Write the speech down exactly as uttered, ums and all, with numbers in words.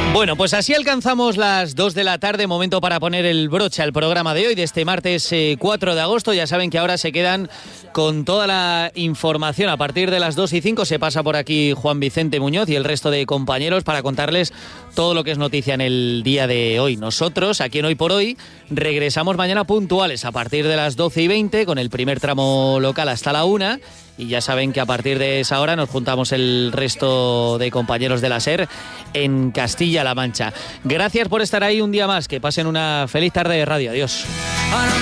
Bueno, pues así alcanzamos las dos de la tarde, momento para poner el broche al programa de hoy, de este martes eh, cuatro de agosto. Ya saben que ahora se quedan con toda la información. A partir de las dos y cinco se pasa por aquí Juan Vicente Muñoz y el resto de compañeros para contarles todo lo que es noticia en el día de hoy. Nosotros, aquí en Hoy por Hoy, regresamos mañana puntuales a partir de las doce y veinte con el primer tramo local hasta la una. Y ya saben que a partir de esa hora nos juntamos el resto de compañeros de la SER en Castilla-La Mancha. Gracias por estar ahí un día más. Que pasen una feliz tarde de radio. Adiós.